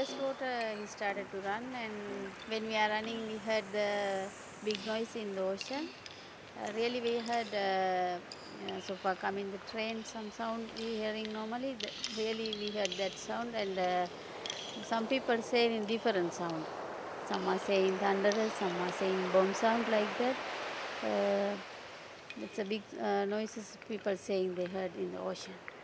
just wrote, he started to run, and when we are running, we heard the big noise in the ocean. Really, we heard so far coming the train, some sound we hearing normally. Really, we heard that sound, and some people say in different sound. Some are saying thunderous, some are saying bomb sound like that. It's a big noises people saying they heard in the ocean.